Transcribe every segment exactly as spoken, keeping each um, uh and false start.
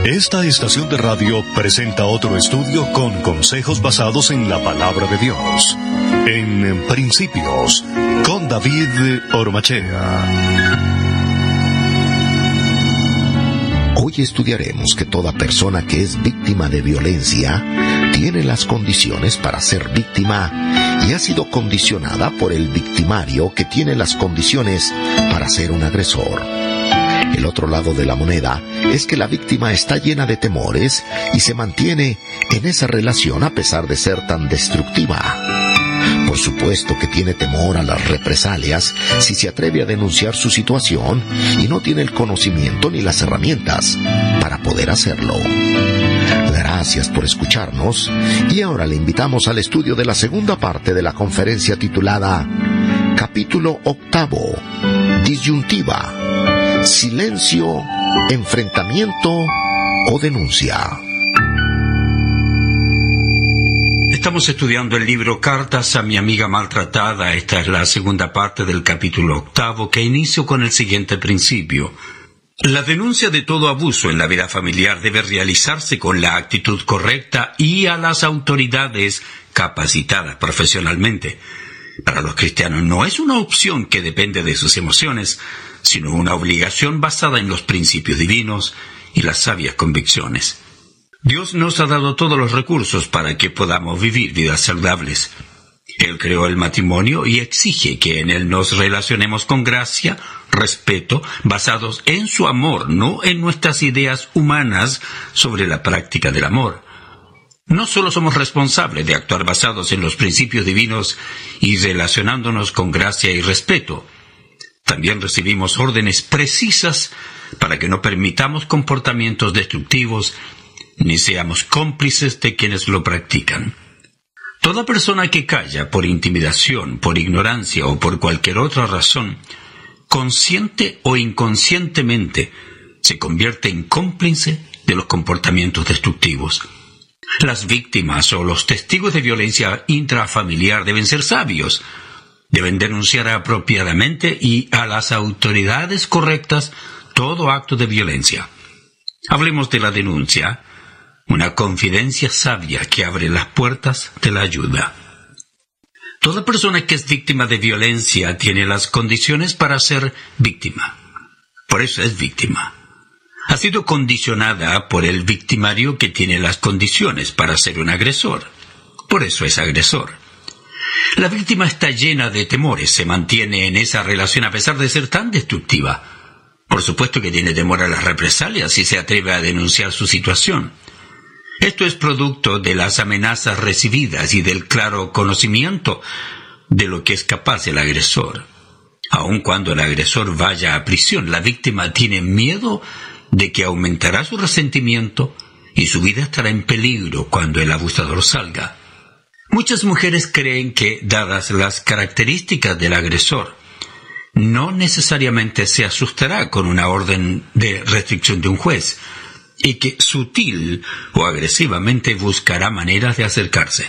Esta estación de radio presenta otro estudio con consejos basados en la palabra de Dios. En Principios, con David Ormachea. Hoy estudiaremos que toda persona que es víctima de violencia tiene las condiciones para ser víctima y ha sido condicionada por el victimario que tiene las condiciones para ser un agresor. El otro lado de la moneda es que la víctima está llena de temores y se mantiene en esa relación a pesar de ser tan destructiva. Por supuesto que tiene temor a las represalias si se atreve a denunciar su situación y no tiene el conocimiento ni las herramientas para poder hacerlo. Gracias por escucharnos y ahora le invitamos al estudio de la segunda parte de la conferencia titulada Capítulo octavo, Disyuntiva. Silencio, enfrentamiento o denuncia. Estamos estudiando el libro Cartas a mi amiga maltratada. Esta es la segunda parte del capítulo octavo, que inicio con el siguiente principio. La denuncia de todo abuso en la vida familiar debe realizarse con la actitud correcta y a las autoridades capacitadas profesionalmente. Para los cristianos no es una opción que depende de sus emociones, sino una obligación basada en los principios divinos y las sabias convicciones. Dios nos ha dado todos los recursos para que podamos vivir vidas saludables. Él creó el matrimonio y exige que en él nos relacionemos con gracia, respeto, basados en su amor, no en nuestras ideas humanas sobre la práctica del amor. No solo somos responsables de actuar basados en los principios divinos y relacionándonos con gracia y respeto, también recibimos órdenes precisas para que no permitamos comportamientos destructivos ni seamos cómplices de quienes lo practican. Toda persona que calla por intimidación, por ignorancia o por cualquier otra razón, consciente o inconscientemente, se convierte en cómplice de los comportamientos destructivos. Las víctimas o los testigos de violencia intrafamiliar deben ser sabios. Deben denunciar apropiadamente y a las autoridades correctas todo acto de violencia. Hablemos de la denuncia, una confidencia sabia que abre las puertas de la ayuda. Toda persona que es víctima de violencia tiene las condiciones para ser víctima. Por eso es víctima. Ha sido condicionada por el victimario que tiene las condiciones para ser un agresor. Por eso es agresor. La víctima está llena de temores, se mantiene en esa relación a pesar de ser tan destructiva. Por supuesto que tiene temor a las represalias y se atreve a denunciar su situación. Esto es producto de las amenazas recibidas y del claro conocimiento de lo que es capaz el agresor. Aun cuando el agresor vaya a prisión, la víctima tiene miedo de que aumentará su resentimiento y su vida estará en peligro cuando el abusador salga. Muchas mujeres creen que, dadas las características del agresor, no necesariamente se asustará con una orden de restricción de un juez, y que sutil o agresivamente buscará maneras de acercarse.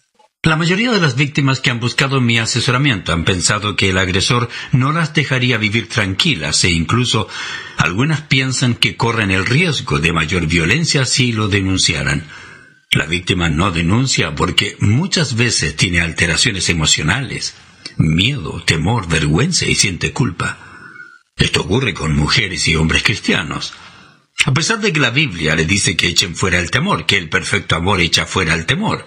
La mayoría de las víctimas que han buscado mi asesoramiento han pensado que el agresor no las dejaría vivir tranquilas e incluso algunas piensan que corren el riesgo de mayor violencia si lo denunciaran. La víctima no denuncia porque muchas veces tiene alteraciones emocionales, miedo, temor, vergüenza y siente culpa. Esto ocurre con mujeres y hombres cristianos. A pesar de que la Biblia le dice que echen fuera el temor, que el perfecto amor echa fuera el temor.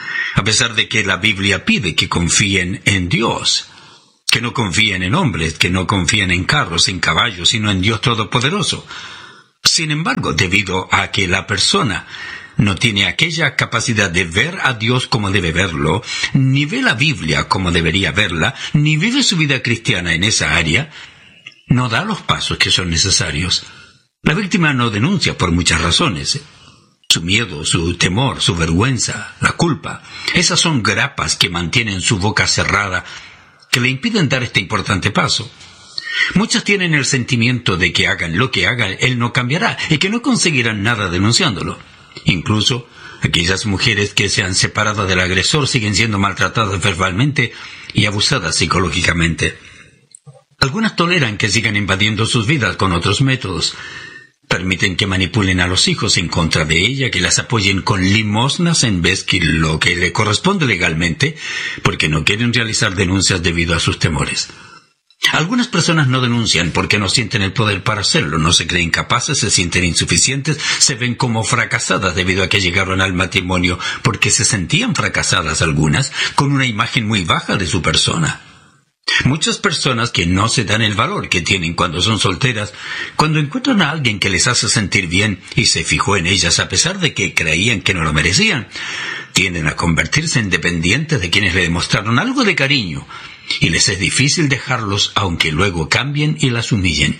A pesar de que la Biblia pide que confíen en Dios, que no confíen en hombres, que no confíen en carros, en caballos, sino en Dios Todopoderoso. Sin embargo, debido a que la persona no tiene aquella capacidad de ver a Dios como debe verlo, ni ve la Biblia como debería verla, ni vive su vida cristiana en esa área, no da los pasos que son necesarios. La víctima no denuncia por muchas razones. Su miedo, su temor, su vergüenza, la culpa. Esas son grapas que mantienen su boca cerrada, que le impiden dar este importante paso. Muchas tienen el sentimiento de que hagan lo que hagan, él no cambiará y que no conseguirán nada denunciándolo. Incluso aquellas mujeres que se han separado del agresor siguen siendo maltratadas verbalmente y abusadas psicológicamente. Algunas toleran que sigan invadiendo sus vidas con otros métodos, Permiten que manipulen a los hijos en contra de ella, que las apoyen con limosnas en vez que lo que le corresponde legalmente, porque no quieren realizar denuncias debido a sus temores. Algunas personas no denuncian porque no sienten el poder para hacerlo, no se creen capaces, se sienten insuficientes, se ven como fracasadas debido a que llegaron al matrimonio porque se sentían fracasadas algunas con una imagen muy baja de su persona. Muchas personas que no se dan el valor que tienen cuando son solteras, cuando encuentran a alguien que les hace sentir bien y se fijó en ellas a pesar de que creían que no lo merecían, tienden a convertirse en dependientes de quienes le demostraron algo de cariño, y les es difícil dejarlos aunque luego cambien y las humillen.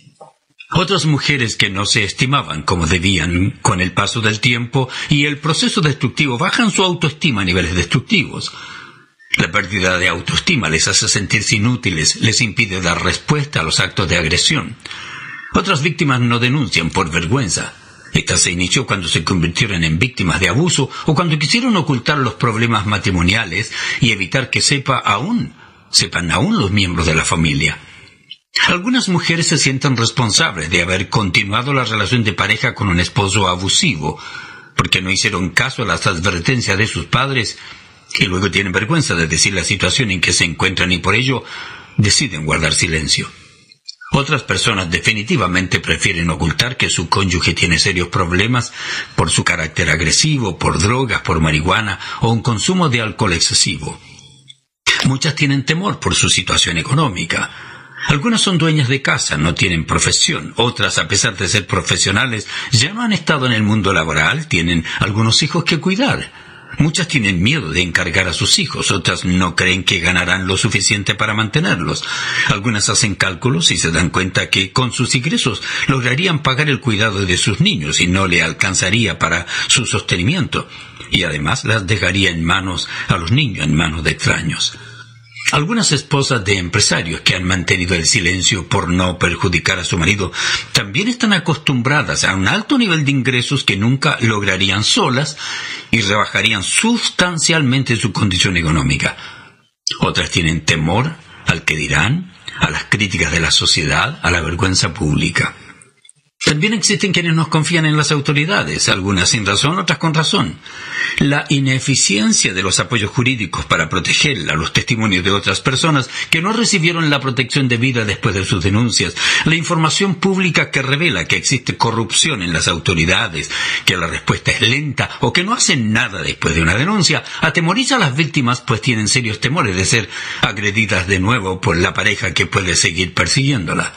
Otras mujeres que no se estimaban como debían con el paso del tiempo y el proceso destructivo bajan su autoestima a niveles destructivos. La pérdida de autoestima les hace sentirse inútiles, les impide dar respuesta a los actos de agresión. Otras víctimas no denuncian por vergüenza. Esta se inició cuando se convirtieron en víctimas de abuso o cuando quisieron ocultar los problemas matrimoniales y evitar que sepa aún, sepan aún los miembros de la familia. Algunas mujeres se sienten responsables de haber continuado la relación de pareja con un esposo abusivo, porque no hicieron caso a las advertencias de sus padres y luego tienen vergüenza de decir la situación en que se encuentran y por ello deciden guardar silencio. Otras personas definitivamente prefieren ocultar que su cónyuge tiene serios problemas por su carácter agresivo, por drogas, por marihuana o un consumo de alcohol excesivo. Muchas tienen temor por su situación económica. Algunas son dueñas de casa, no tienen profesión. Otras, a pesar de ser profesionales, ya no han estado en el mundo laboral, tienen algunos hijos que cuidar. Muchas tienen miedo de encargar a sus hijos, otras no creen que ganarán lo suficiente para mantenerlos. Algunas hacen cálculos y se dan cuenta que con sus ingresos lograrían pagar el cuidado de sus niños y no le alcanzaría para su sostenimiento. Y además las dejaría en manos a los niños, en manos de extraños. Algunas esposas de empresarios que han mantenido el silencio por no perjudicar a su marido también están acostumbradas a un alto nivel de ingresos que nunca lograrían solas y rebajarían sustancialmente su condición económica. Otras tienen temor al que dirán, a las críticas de la sociedad, a la vergüenza pública. También existen quienes no confían en las autoridades, algunas sin razón, otras con razón. La ineficiencia de los apoyos jurídicos para proteger a los testimonios de otras personas que no recibieron la protección debida después de sus denuncias, la información pública que revela que existe corrupción en las autoridades, que la respuesta es lenta o que no hacen nada después de una denuncia, atemoriza a las víctimas pues tienen serios temores de ser agredidas de nuevo por la pareja que puede seguir persiguiéndola.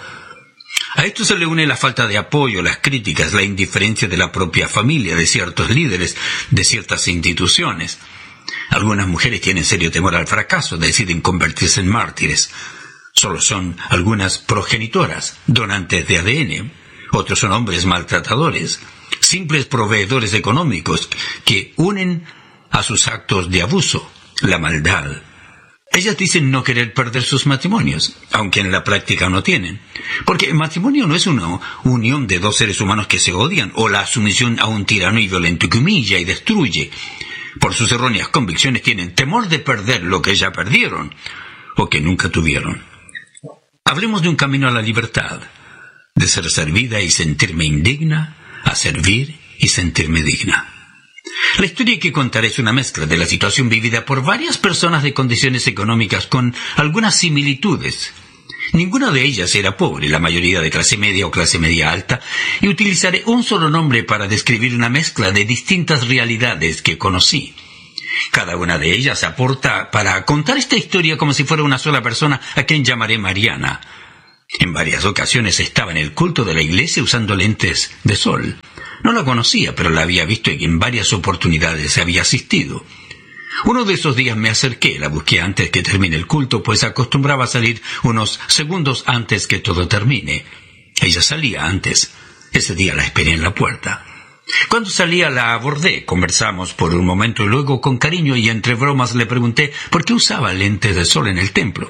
A esto se le une la falta de apoyo, las críticas, la indiferencia de la propia familia, de ciertos líderes, de ciertas instituciones. Algunas mujeres tienen serio temor al fracaso, deciden convertirse en mártires. Solo son algunas progenitoras, donantes de A D N. Otros son hombres maltratadores, simples proveedores económicos que unen a sus actos de abuso la maldad. Ellas dicen no querer perder sus matrimonios, aunque en la práctica no tienen. Porque el matrimonio no es una unión de dos seres humanos que se odian, o la sumisión a un tirano y violento que humilla y destruye. Por sus erróneas convicciones tienen temor de perder lo que ya perdieron, o que nunca tuvieron. Hablemos de un camino a la libertad, de ser servida y sentirme indigna, a servir y sentirme digna. La historia que contaré es una mezcla de la situación vivida por varias personas de condiciones económicas con algunas similitudes. Ninguna de ellas era pobre, la mayoría de clase media o clase media alta, y utilizaré un solo nombre para describir una mezcla de distintas realidades que conocí. Cada una de ellas aporta para contar esta historia como si fuera una sola persona, a quien llamaré Mariana. En varias ocasiones estaba en el culto de la iglesia usando lentes de sol. No la conocía, pero la había visto y en varias oportunidades había asistido. Uno de esos días me acerqué, la busqué antes que termine el culto, pues acostumbraba a salir unos segundos antes que todo termine. Ella salía antes. Ese día la esperé en la puerta. Cuando salía la abordé, conversamos por un momento y luego con cariño y entre bromas le pregunté por qué usaba lentes de sol en el templo.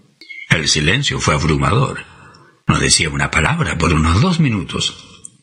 El silencio fue abrumador. No decía una palabra por unos dos minutos.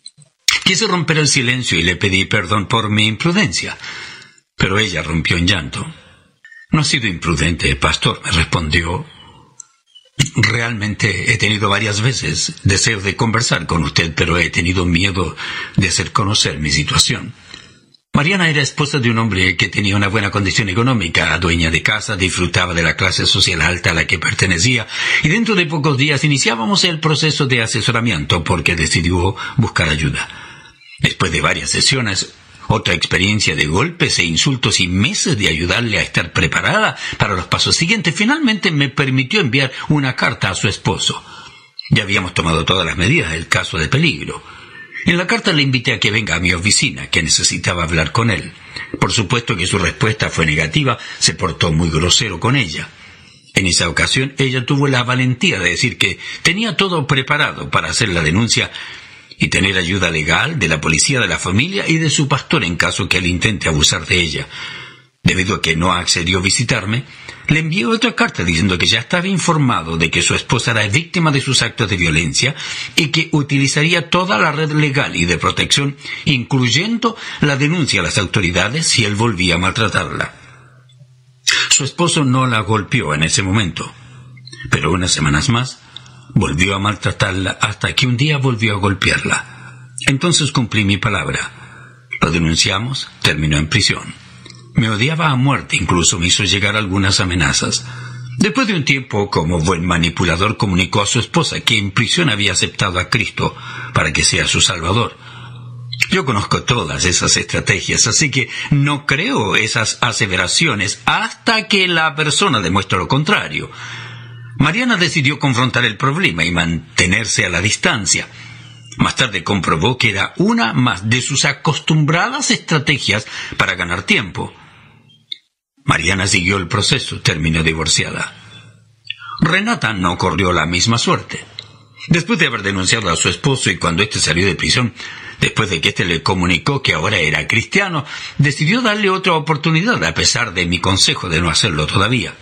Quise romper el silencio y le pedí perdón por mi imprudencia, pero ella rompió en llanto. No he sido imprudente, pastor, me respondió. Realmente he tenido varias veces deseo de conversar con usted, pero he tenido miedo de hacer conocer mi situación. Mariana era esposa de un hombre que tenía una buena condición económica, dueña de casa, disfrutaba de la clase social alta a la que pertenecía, y dentro de pocos días iniciábamos el proceso de asesoramiento porque decidió buscar ayuda. Después de varias sesiones, otra experiencia de golpes e insultos y meses de ayudarle a estar preparada para los pasos siguientes, finalmente me permitió enviar una carta a su esposo. Ya habíamos tomado todas las medidas del caso de peligro. En la carta le invité a que venga a mi oficina, que necesitaba hablar con él. Por supuesto que su respuesta fue negativa, se portó muy grosero con ella. En esa ocasión, ella tuvo la valentía de decir que tenía todo preparado para hacer la denuncia y tener ayuda legal de la policía, de la familia y de su pastor en caso que él intente abusar de ella. Debido a que no accedió a visitarme, le envié otra carta diciendo que ya estaba informado de que su esposa era víctima de sus actos de violencia y que utilizaría toda la red legal y de protección, incluyendo la denuncia a las autoridades si él volvía a maltratarla. Su esposo no la golpeó en ese momento, pero unas semanas más volvió a maltratarla hasta que un día volvió a golpearla. Entonces cumplí mi palabra. Lo denunciamos, terminó en prisión. Me odiaba a muerte, incluso me hizo llegar algunas amenazas. Después de un tiempo, como buen manipulador, comunicó a su esposa que en prisión había aceptado a Cristo para que sea su Salvador. Yo conozco todas esas estrategias, así que no creo esas aseveraciones hasta que la persona demuestre lo contrario. Mariana decidió confrontar el problema y mantenerse a la distancia. Más tarde comprobó que era una más de sus acostumbradas estrategias para ganar tiempo. Mariana siguió el proceso, terminó divorciada. Renata no corrió la misma suerte. Después de haber denunciado a su esposo y cuando éste salió de prisión, después de que éste le comunicó que ahora era cristiano, decidió darle otra oportunidad a pesar de mi consejo de no hacerlo todavía.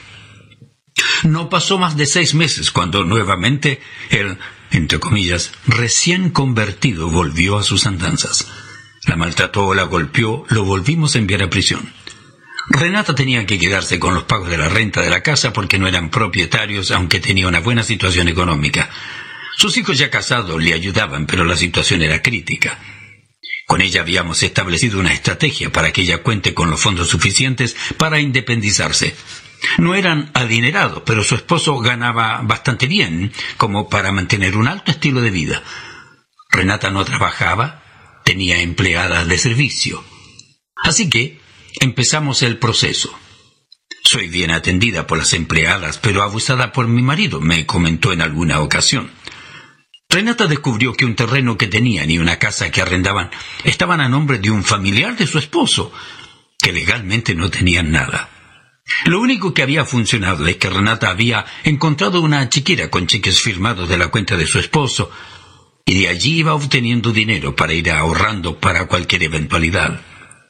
No pasó más de seis meses cuando nuevamente el, entre comillas, recién convertido volvió a sus andanzas. La maltrató, la golpeó, lo volvimos a enviar a prisión. Renata tenía que quedarse con los pagos de la renta de la casa porque no eran propietarios, aunque tenía una buena situación económica. Sus hijos ya casados le ayudaban, pero la situación era crítica. Con ella habíamos establecido una estrategia para que ella cuente con los fondos suficientes para independizarse. No eran adinerados, pero su esposo ganaba bastante bien, como para mantener un alto estilo de vida. Renata no trabajaba, tenía empleadas de servicio. Así que empezamos el proceso. Soy bien atendida por las empleadas, pero abusada por mi marido, me comentó en alguna ocasión. Renata descubrió que un terreno que tenían y una casa que arrendaban estaban a nombre de un familiar de su esposo, que legalmente no tenían nada. Lo único que había funcionado es que Renata había encontrado una chequera con cheques firmados de la cuenta de su esposo, y de allí iba obteniendo dinero para ir ahorrando para cualquier eventualidad.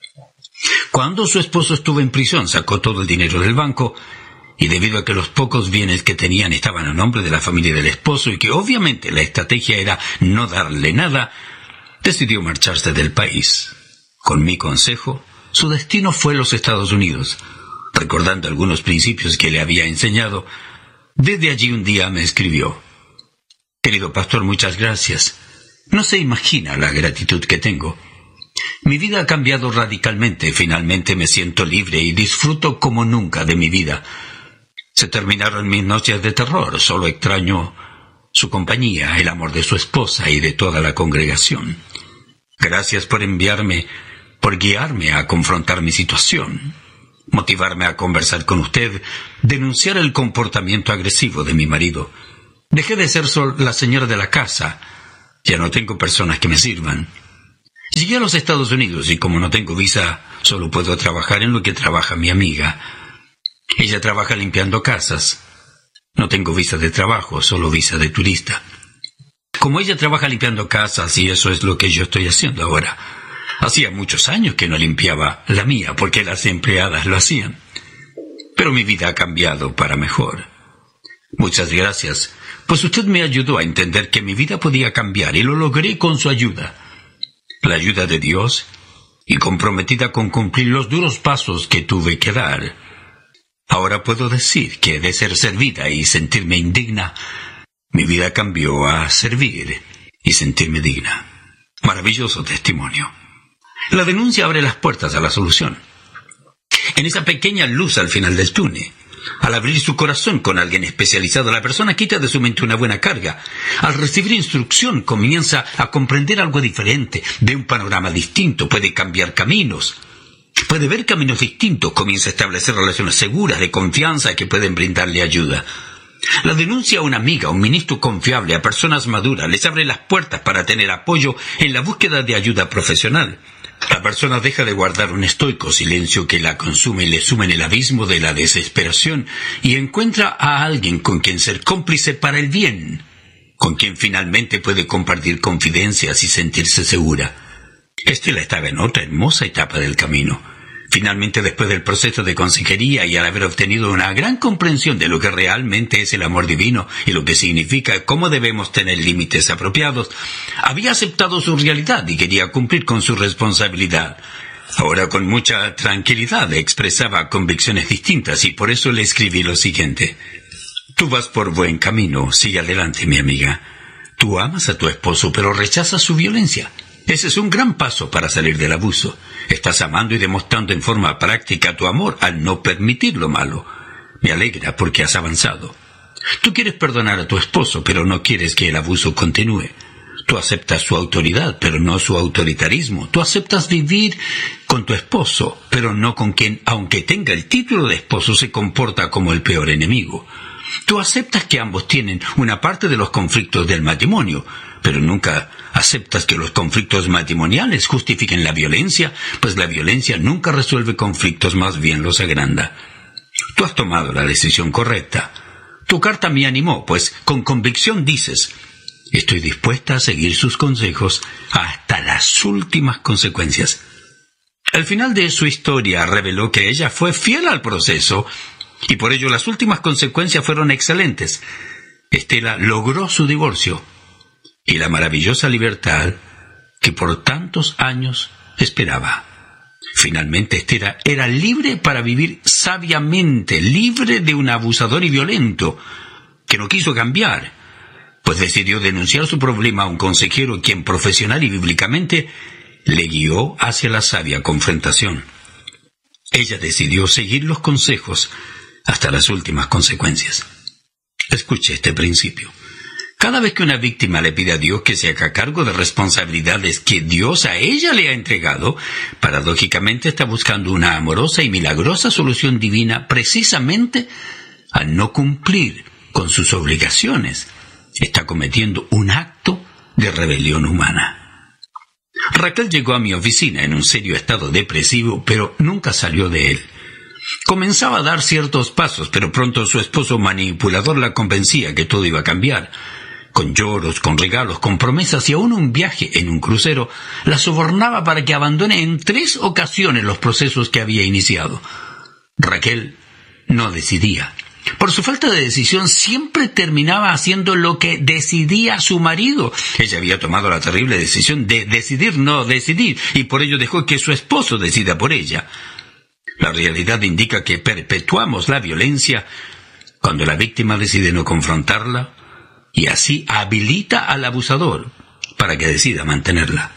Cuando su esposo estuvo en prisión, sacó todo el dinero del banco, y debido a que los pocos bienes que tenían estaban a nombre de la familia del esposo y que obviamente la estrategia era no darle nada, decidió marcharse del país. Con mi consejo, su destino fue los Estados Unidos. Recordando algunos principios que le había enseñado, desde allí un día me escribió: «Querido pastor, muchas gracias. No se imagina la gratitud que tengo. Mi vida ha cambiado radicalmente. Finalmente me siento libre y disfruto como nunca de mi vida. Se terminaron mis noches de terror. Solo extraño su compañía, el amor de su esposa y de toda la congregación. Gracias por enviarme, por guiarme a confrontar mi situación, motivarme a conversar con usted, denunciar el comportamiento agresivo de mi marido. Dejé de ser solo la señora de la casa. Ya no tengo personas que me sirvan. Llegué a los Estados Unidos y como no tengo visa, solo puedo trabajar en lo que trabaja mi amiga. Ella trabaja limpiando casas. No tengo visa de trabajo, solo visa de turista. Como ella trabaja limpiando casas y eso es lo que yo estoy haciendo ahora. Hacía muchos años que no limpiaba la mía porque las empleadas lo hacían. Pero mi vida ha cambiado para mejor. Muchas gracias, pues usted me ayudó a entender que mi vida podía cambiar y lo logré con su ayuda. La ayuda de Dios y comprometida con cumplir los duros pasos que tuve que dar. Ahora puedo decir que de ser servida y sentirme indigna, mi vida cambió a servir y sentirme digna. Maravilloso testimonio. La denuncia abre las puertas a la solución. En esa pequeña luz al final del túnel, al abrir su corazón con alguien especializado, la persona quita de su mente una buena carga. Al recibir instrucción, comienza a comprender algo diferente, ve un panorama distinto, puede cambiar caminos, puede ver caminos distintos, comienza a establecer relaciones seguras, de confianza, que pueden brindarle ayuda. La denuncia a una amiga, a un ministro confiable, a personas maduras, les abre las puertas para tener apoyo en la búsqueda de ayuda profesional. La persona deja de guardar un estoico silencio que la consume y le suma en el abismo de la desesperación y encuentra a alguien con quien ser cómplice para el bien, con quien finalmente puede compartir confidencias y sentirse segura. Estela estaba en otra hermosa etapa del camino. Finalmente, después del proceso de consejería y al haber obtenido una gran comprensión de lo que realmente es el amor divino y lo que significa cómo debemos tener límites apropiados, había aceptado su realidad y quería cumplir con su responsabilidad. Ahora, con mucha tranquilidad, expresaba convicciones distintas y por eso le escribí lo siguiente. Tú vas por buen camino, sigue adelante, mi amiga. Tú amas a tu esposo, pero rechazas su violencia. Ese es un gran paso para salir del abuso. Estás amando y demostrando en forma práctica tu amor al no permitir lo malo. Me alegra porque has avanzado. Tú quieres perdonar a tu esposo, pero no quieres que el abuso continúe. Tú aceptas su autoridad, pero no su autoritarismo. Tú aceptas vivir con tu esposo, pero no con quien, aunque tenga el título de esposo, se comporta como el peor enemigo. Tú aceptas que ambos tienen una parte de los conflictos del matrimonio, pero nunca aceptas que los conflictos matrimoniales justifiquen la violencia, pues la violencia nunca resuelve conflictos, más bien los agranda. Tú has tomado la decisión correcta. Tu carta me animó, pues con convicción dices, estoy dispuesta a seguir sus consejos hasta las últimas consecuencias. El final de su historia reveló que ella fue fiel al proceso y por ello las últimas consecuencias fueron excelentes. Estela logró su divorcio y la maravillosa libertad que por tantos años esperaba. Finalmente Estela era libre para vivir sabiamente, libre de un abusador y violento que no quiso cambiar, pues decidió denunciar su problema a un consejero quien profesional y bíblicamente le guió hacia la sabia confrontación. Ella decidió seguir los consejos hasta las últimas consecuencias. Escuche este principio. Cada vez que una víctima le pide a Dios que se haga cargo de responsabilidades que Dios a ella le ha entregado, paradójicamente está buscando una amorosa y milagrosa solución divina precisamente al no cumplir con sus obligaciones. Está cometiendo un acto de rebelión humana. Raquel llegó a mi oficina en un serio estado depresivo, pero nunca salió de él. Comenzaba a dar ciertos pasos, pero pronto su esposo manipulador la convencía que todo iba a cambiar. Con lloros, con regalos, con promesas y aún un viaje en un crucero, la sobornaba para que abandone en tres ocasiones los procesos que había iniciado. Raquel no decidía. Por su falta de decisión siempre terminaba haciendo lo que decidía su marido. Ella había tomado la terrible decisión de decidir no decidir y por ello dejó que su esposo decida por ella. La realidad indica que perpetuamos la violencia cuando la víctima decide no confrontarla y así habilita al abusador para que decida mantenerla.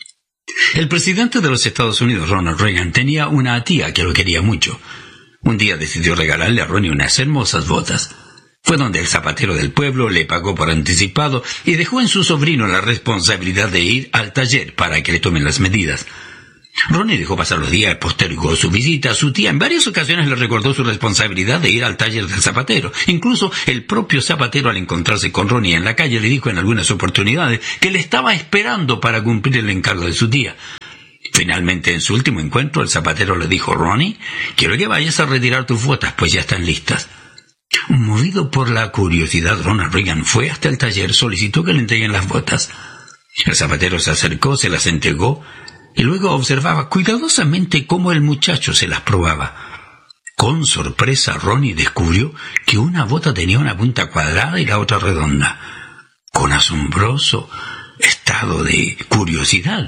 El presidente de los Estados Unidos, Ronald Reagan, tenía una tía que lo quería mucho. Un día decidió regalarle a Ronnie unas hermosas botas. Fue donde el zapatero del pueblo le pagó por anticipado y dejó en su sobrino la responsabilidad de ir al taller para que le tomen las medidas. Ronnie dejó pasar los días, postergó su visita. Su tía en varias ocasiones le recordó su responsabilidad de ir al taller del zapatero. Incluso el propio zapatero, al encontrarse con Ronnie en la calle, le dijo en algunas oportunidades que le estaba esperando para cumplir el encargo de su tía. Finalmente, en su último encuentro, el zapatero le dijo, Ronnie, quiero que vayas a retirar tus botas, pues ya están listas. Movido por la curiosidad, Ronald Reagan fue hasta el taller, solicitó que le entreguen las botas. El zapatero se acercó, se las entregó, y luego observaba cuidadosamente cómo el muchacho se las probaba. Con sorpresa, Ronnie descubrió que una bota tenía una punta cuadrada y la otra redonda. Con asombroso estado de curiosidad,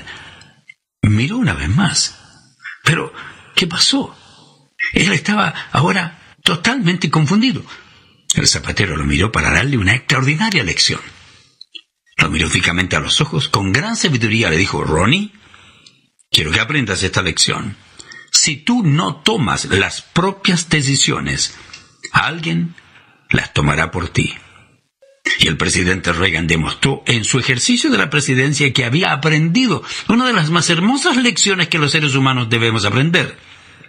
miró una vez más. Pero, ¿qué pasó? Él estaba ahora totalmente confundido. El zapatero lo miró para darle una extraordinaria lección. Lo miró fijamente a los ojos, con gran sabiduría le dijo: Ronnie, quiero que aprendas esta lección. Si tú no tomas las propias decisiones, alguien las tomará por ti. Y el presidente Reagan demostró en su ejercicio de la presidencia que había aprendido una de las más hermosas lecciones que los seres humanos debemos aprender.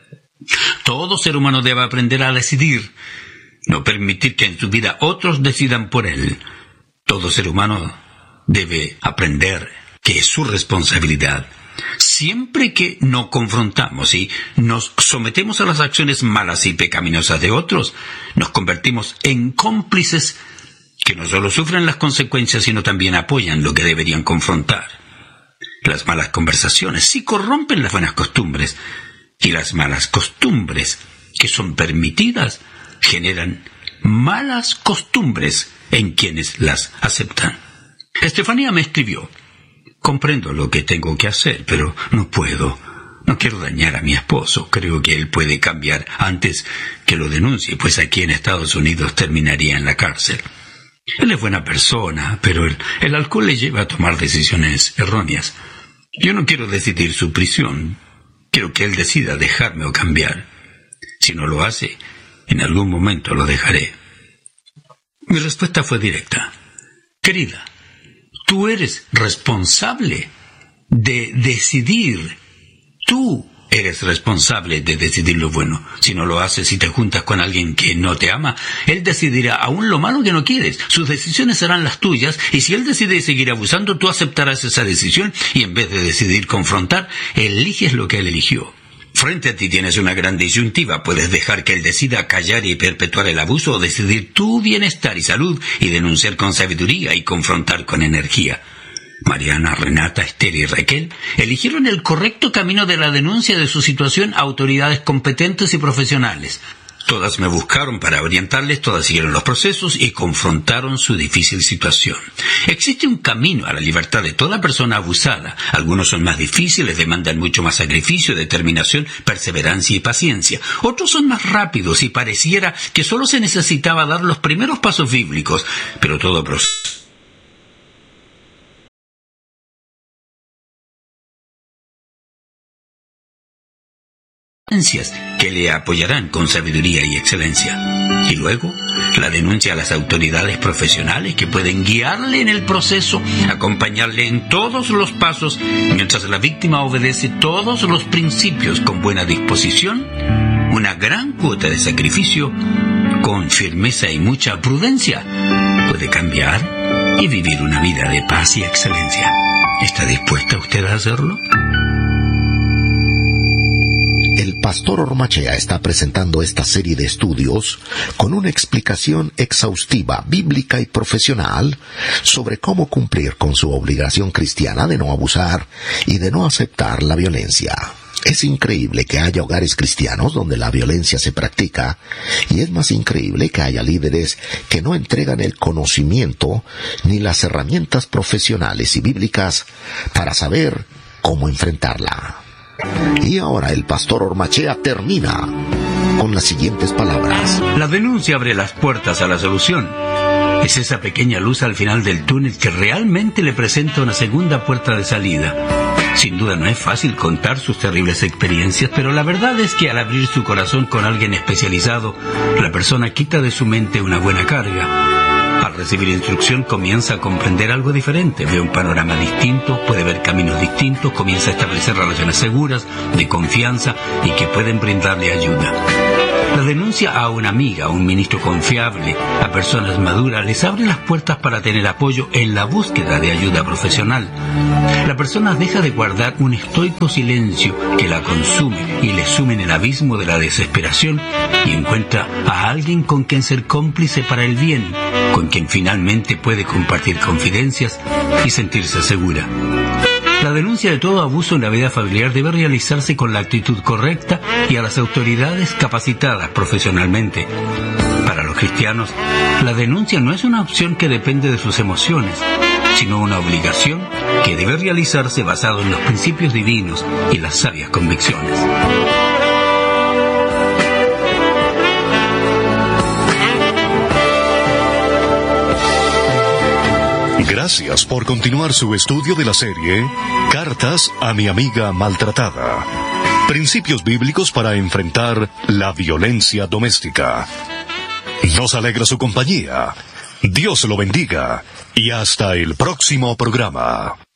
Todo ser humano debe aprender a decidir, no permitir que en su vida otros decidan por él. Todo ser humano debe aprender que es su responsabilidad. Siempre que no confrontamos y nos sometemos a las acciones malas y pecaminosas de otros, nos convertimos en cómplices que no solo sufren las consecuencias, sino también apoyan lo que deberían confrontar. Las malas conversaciones sí corrompen las buenas costumbres, y las malas costumbres que son permitidas generan malas costumbres en quienes las aceptan. Estefanía me escribió: comprendo lo que tengo que hacer, pero no puedo. No quiero dañar a mi esposo. Creo que él puede cambiar antes que lo denuncie, pues aquí en Estados Unidos terminaría en la cárcel. Él es buena persona, pero el, el alcohol le lleva a tomar decisiones erróneas. Yo no quiero decidir su prisión. Quiero que él decida dejarme o cambiar. Si no lo hace, en algún momento lo dejaré. Mi respuesta fue directa: querida, tú eres responsable de decidir. Tú eres responsable de decidir lo bueno. Si no lo haces y te juntas con alguien que no te ama, él decidirá aún lo malo que no quieres. Sus decisiones serán las tuyas, y si él decide seguir abusando, tú aceptarás esa decisión, y en vez de decidir confrontar, eliges lo que él eligió. Frente a ti tienes una gran disyuntiva. Puedes dejar que él decida callar y perpetuar el abuso, o decidir tu bienestar y salud y denunciar con sabiduría y confrontar con energía. Mariana, Renata, Esther y Raquel eligieron el correcto camino de la denuncia de su situación a autoridades competentes y profesionales. Todas me buscaron para orientarles, todas siguieron los procesos y confrontaron su difícil situación. Existe un camino a la libertad de toda persona abusada. Algunos son más difíciles, demandan mucho más sacrificio, determinación, perseverancia y paciencia. Otros son más rápidos y pareciera que solo se necesitaba dar los primeros pasos bíblicos, pero todo proceso que le apoyarán con sabiduría y excelencia. Y luego, la denuncia a las autoridades profesionales que pueden guiarle en el proceso, acompañarle en todos los pasos, mientras la víctima obedece todos los principios con buena disposición, una gran cuota de sacrificio, con firmeza y mucha prudencia, puede cambiar y vivir una vida de paz y excelencia. ¿Está dispuesta usted a hacerlo? El pastor Ormachea está presentando esta serie de estudios con una explicación exhaustiva, bíblica y profesional sobre cómo cumplir con su obligación cristiana de no abusar y de no aceptar la violencia. Es increíble que haya hogares cristianos donde la violencia se practica, y es más increíble que haya líderes que no entregan el conocimiento ni las herramientas profesionales y bíblicas para saber cómo enfrentarla. Y ahora el pastor Ormachea termina con las siguientes palabras. La denuncia abre las puertas a la solución. Es esa pequeña luz al final del túnel que realmente le presenta una segunda puerta de salida. Sin duda no es fácil contar sus terribles experiencias, pero la verdad es que al abrir su corazón con alguien especializado, la persona quita de su mente una buena carga. Al recibir instrucción comienza a comprender algo diferente, ve un panorama distinto, puede ver caminos distintos, comienza a establecer relaciones seguras, de confianza y que pueden brindarle ayuda. La denuncia a una amiga, a un ministro confiable, a personas maduras, les abre las puertas para tener apoyo en la búsqueda de ayuda profesional. La persona deja de guardar un estoico silencio que la consume y le sume en el abismo de la desesperación, y encuentra a alguien con quien ser cómplice para el bien, con quien finalmente puede compartir confidencias y sentirse segura. La denuncia de todo abuso en la vida familiar debe realizarse con la actitud correcta y a las autoridades capacitadas profesionalmente. Para los cristianos, la denuncia no es una opción que depende de sus emociones, sino una obligación que debe realizarse basado en los principios divinos y las sabias convicciones. Gracias por continuar su estudio de la serie Cartas a mi amiga maltratada. Principios bíblicos para enfrentar la violencia doméstica. Nos alegra su compañía. Dios lo bendiga y hasta el próximo programa.